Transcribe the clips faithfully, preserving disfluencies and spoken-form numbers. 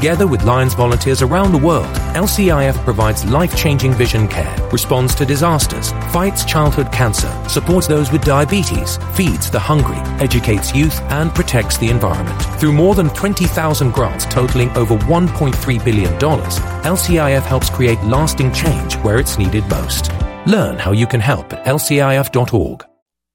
Together with Lions volunteers around the world, L C I F provides life-changing vision care, responds to disasters, fights childhood cancer, supports those with diabetes, feeds the hungry, educates youth, and protects the environment. Through more than twenty thousand grants totaling over one point three billion dollars, L C I F helps create lasting change where it's needed most. Learn how you can help at L C I F dot org.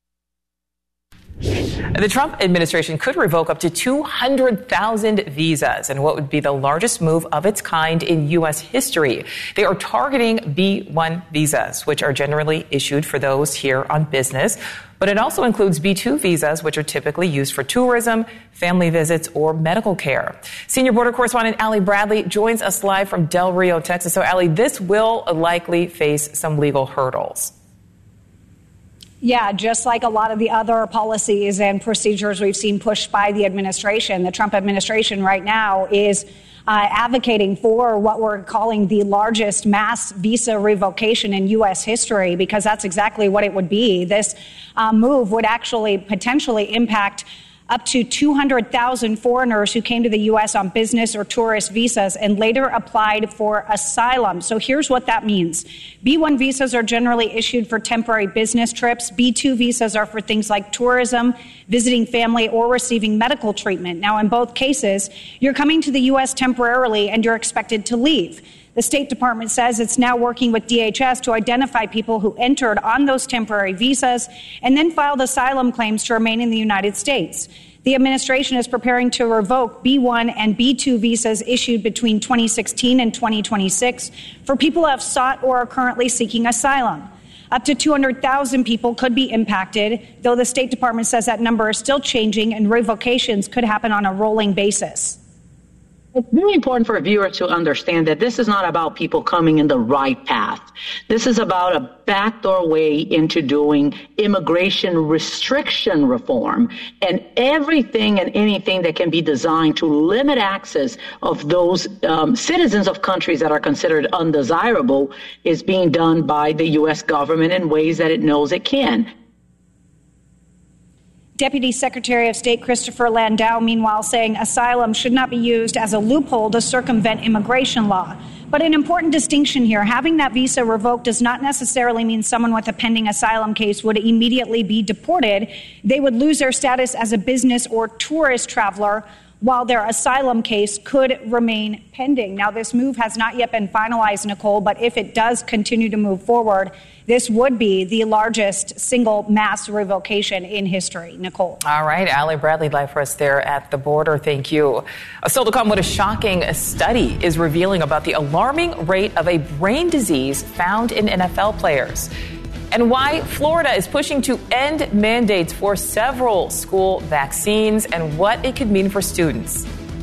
The Trump administration could revoke up to two hundred thousand visas in what would be the largest move of its kind in U S history. They are targeting B one visas, which are generally issued for those here on business. But it also includes B two visas, which are typically used for tourism, family visits, or medical care. Senior border correspondent Allie Bradley joins us live from Del Rio, Texas. So, Allie, this will likely face some legal hurdles. Yeah, just like a lot of the other policies and procedures we've seen pushed by the administration, the Trump administration right now is uh, advocating for what we're calling the largest mass visa revocation in U S history, because that's exactly what it would be. This uh, move would actually potentially impact up to two hundred thousand foreigners who came to the U S on business or tourist visas and later applied for asylum. So here's what that means. B one visas are generally issued for temporary business trips. B two visas are for things like tourism, visiting family, or receiving medical treatment. Now, in both cases, you're coming to the U S temporarily and you're expected to leave. The State Department says it's now working with D H S to identify people who entered on those temporary visas and then filed asylum claims to remain in the United States. The administration is preparing to revoke B one and B two visas issued between twenty sixteen and twenty twenty-six for people who have sought or are currently seeking asylum. Up to two hundred thousand people could be impacted, though the State Department says that number is still changing and revocations could happen on a rolling basis. It's very important for a viewer to understand that this is not about people coming in the right path. This is about a backdoor way into doing immigration restriction reform and everything and anything that can be designed to limit access of those um, citizens of countries that are considered undesirable is being done by the U S government in ways that it knows it can. Deputy Secretary of State Christopher Landau, meanwhile, saying asylum should not be used as a loophole to circumvent immigration law. But an important distinction here, having that visa revoked does not necessarily mean someone with a pending asylum case would immediately be deported. They would lose their status as a business or tourist traveler, while their asylum case could remain pending. Now, this move has not yet been finalized, Nicole, but if it does continue to move forward, this would be the largest single mass revocation in history. Nicole. All right, Allie Bradley live for us there at the border. Thank you. Still to come, what a shocking study is revealing about the alarming rate of a brain disease found in N F L players, and why Florida is pushing to end mandates for several school vaccines and what it could mean for students.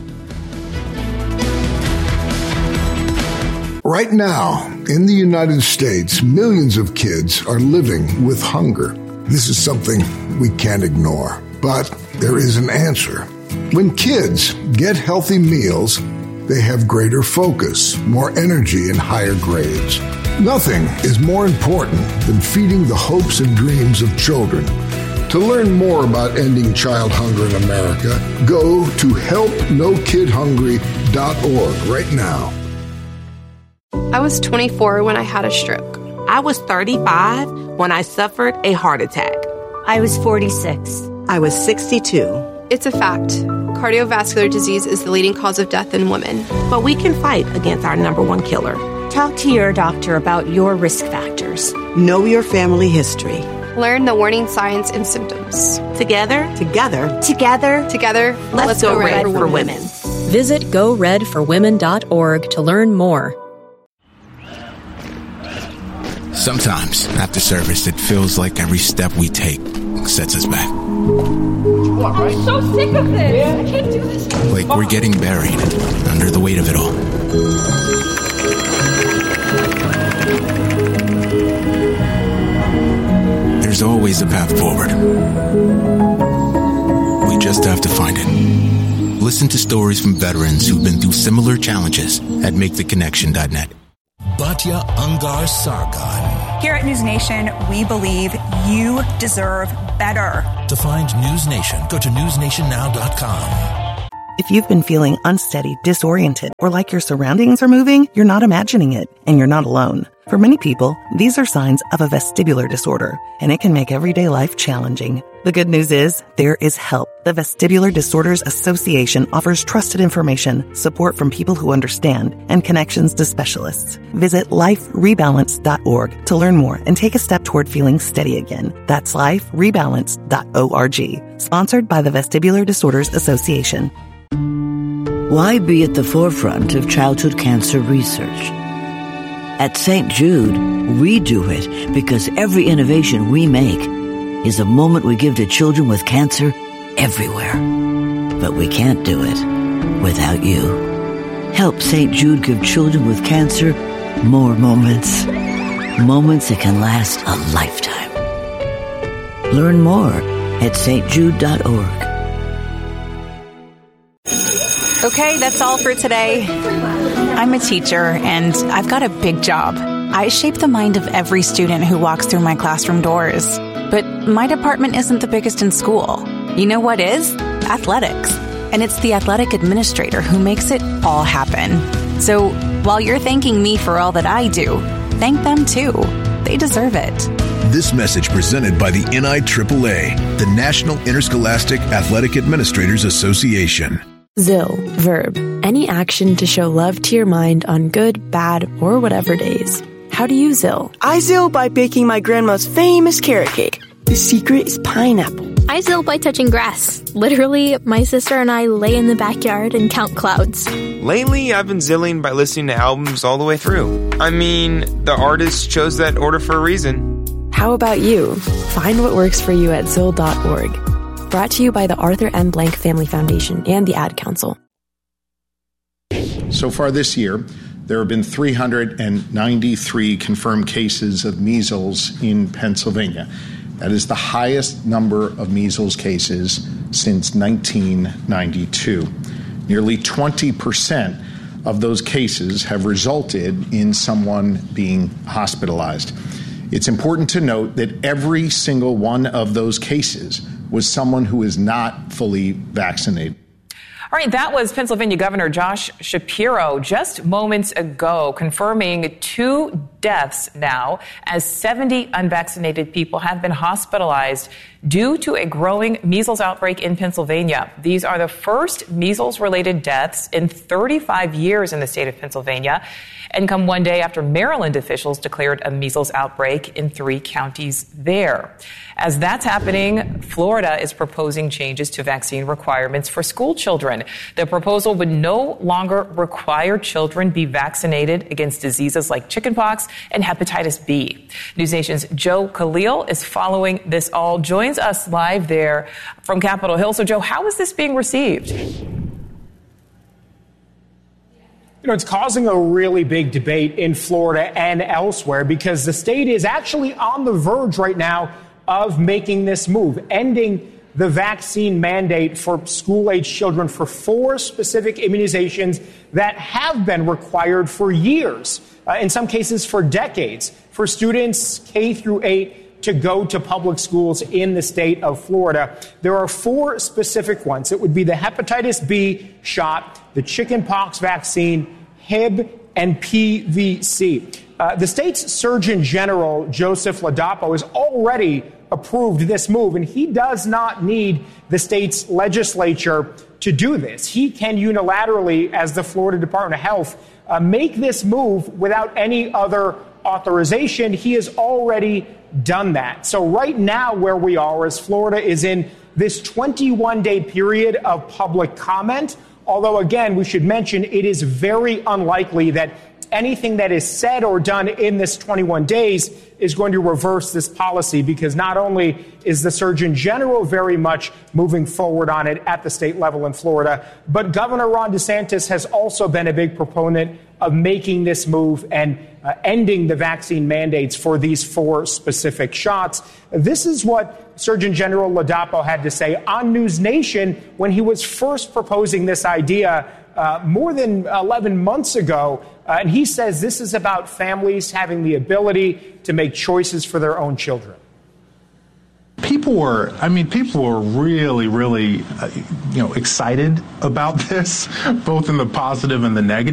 Right now, in the United States, millions of kids are living with hunger. This is something we can't ignore, but there is an answer. When kids get healthy meals, they have greater focus, more energy, and higher grades. Nothing is more important than feeding the hopes and dreams of children. To learn more about ending child hunger in America, go to help no kid hungry dot org right now. I was twenty-four when I had a stroke. I was thirty-five when I suffered a heart attack. I was forty-six. I was sixty-two. It's a fact. Cardiovascular disease is the leading cause of death in women. But we can fight against our number one killer. Talk to your doctor about your risk factors. Know your family history. Learn the warning signs and symptoms. Together, Together, Together, together, let's, let's go, go red, red for, for women. women. Visit go red for women dot org to learn more. Sometimes, after service, it feels like every step we take sets us back. I'm so sick of this. Yeah. I can't do this. Like we're getting buried under the weight of it all. There's always a path forward. We just have to find it. Listen to stories from veterans who've been through similar challenges at make the connection dot net. Batya Ungar Sargon. Here at News Nation, we believe you deserve better. To find News Nation, go to news nation now dot com. If you've been feeling unsteady, disoriented, or like your surroundings are moving, you're not imagining it, and you're not alone. For many people, these are signs of a vestibular disorder, and it can make everyday life challenging. The good news is, there is help. The Vestibular Disorders Association offers trusted information, support from people who understand, and connections to specialists. Visit life rebalance dot org to learn more and take a step toward feeling steady again. That's life rebalance dot org. Sponsored by the Vestibular Disorders Association. Why be at the forefront of childhood cancer research? At Saint Jude, we do it because every innovation we make is a moment we give to children with cancer everywhere. But we can't do it without you. Help Saint Jude give children with cancer more moments. Moments that can last a lifetime. Learn more at s t jude dot org. Okay, that's all for today. I'm a teacher, and I've got a big job. I shape the mind of every student who walks through my classroom doors. But my department isn't the biggest in school. You know what is? Athletics. And it's the athletic administrator who makes it all happen. So while you're thanking me for all that I do, thank them too. They deserve it. This message presented by the N I A A, the National Interscholastic Athletic Administrators Association. ZIL, verb, any action to show love to your mind on good, bad, or whatever days. How do you ZIL? I ZIL by baking my grandma's famous carrot cake. The secret is pineapple. I ZIL by touching grass. Literally, my sister and I lay in the backyard and count clouds. Lately, I've been ZILling by listening to albums all the way through. I mean, the artist chose that order for a reason. How about you? Find what works for you at zil dot org. Brought to you by the Arthur M. Blank Family Foundation and the Ad Council. So far this year, there have been three hundred ninety-three confirmed cases of measles in Pennsylvania. That is the highest number of measles cases since nineteen ninety-two. Nearly twenty percent of those cases have resulted in someone being hospitalized. It's important to note that every single one of those cases was someone who is not fully vaccinated. All right, that was Pennsylvania Governor Josh Shapiro just moments ago, confirming two deaths now as seventy unvaccinated people have been hospitalized due to a growing measles outbreak in Pennsylvania. These are the first measles-related deaths in thirty-five years in the state of Pennsylvania, and come one day after Maryland officials declared a measles outbreak in three counties there. As that's happening, Florida is proposing changes to vaccine requirements for school children. The proposal would no longer require children be vaccinated against diseases like chickenpox and hepatitis B. News Nation's Joe Khalil is following this all, joins us live there from Capitol Hill. So, Joe, how is this being received? You know, it's causing a really big debate in Florida and elsewhere because the state is actually on the verge right now of making this move, ending the vaccine mandate for school-age children for four specific immunizations that have been required for years, uh, in some cases for decades, for students K through eight to go to public schools in the state of Florida. There are four specific ones. It would be the hepatitis B shot, the chickenpox vaccine, H I B, and P V C. Uh, the state's Surgeon General, Joseph Ladapo, has already approved this move, and he does not need the state's legislature to do this. He can unilaterally, as the Florida Department of Health, uh, make this move without any other authorization. He has already done that. So right now where we are is Florida is in this twenty-one day period of public comment, although, again, we should mention it is very unlikely that anything that is said or done in this twenty-one days is going to reverse this policy, because not only is the Surgeon General very much moving forward on it at the state level in Florida, but Governor Ron DeSantis has also been a big proponent of making this move and uh, ending the vaccine mandates for these four specific shots. This is what Surgeon General Ladapo had to say on News Nation when he was first proposing this idea uh, more than eleven months ago. Uh, and he says this is about families having the ability to make choices for their own children. People people were, I mean, people were really, really, uh, you know, excited about this, both in the positive and the negative.